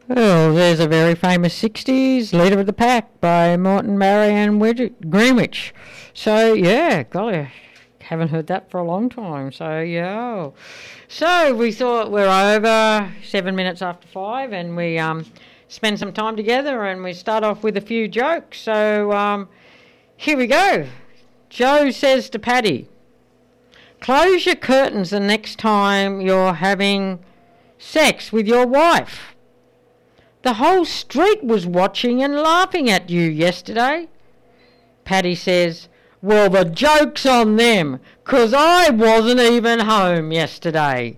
Well, there's a very famous 60s Leader of the Pack by Morton Marianne Greenwich. So, yeah, golly, haven't heard that for a long time. So, yeah. So, we thought we're over 7 minutes after 5 and we spend some time together and we start off with a few jokes. So, here we go. Joe says to Paddy, close your curtains the next time you're having sex with your wife. The whole street was watching and laughing at you yesterday. Paddy says, well, the joke's on them, 'cause I wasn't even home yesterday.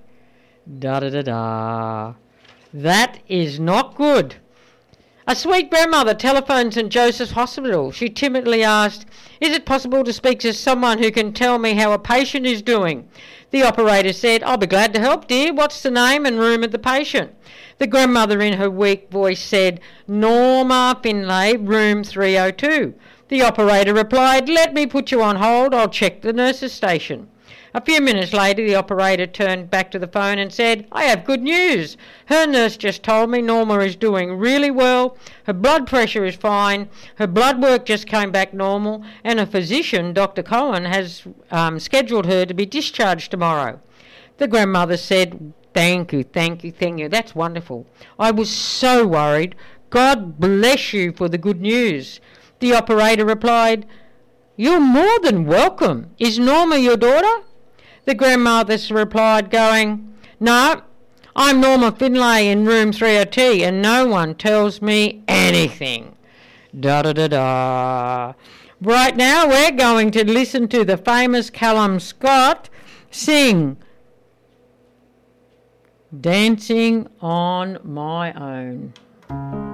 Da-da-da-da. That is not good. A sweet grandmother telephoned St Joseph's Hospital. She timidly asked, is it possible to speak to someone who can tell me how a patient is doing? The operator said, I'll be glad to help, dear. What's the name and room of the patient? The grandmother in her weak voice said, Norma Finlay, room 302. The operator replied, let me put you on hold. I'll check the nurse's station. A few minutes later, the operator turned back to the phone and said, I have good news. Her nurse just told me Norma is doing really well. Her blood pressure is fine. Her blood work just came back normal. And her physician, Dr. Cohen, has scheduled her to be discharged tomorrow. The grandmother said, Thank you. That's wonderful. I was so worried. God bless you for the good news. The operator replied, You're more than welcome. Is Norma your daughter? The grandmother replied, going, No, I'm Norma Finlay in room 302 and no one tells me anything. Da-da-da-da. Right now we're going to listen to the famous Callum Scott sing Dancing on My Own.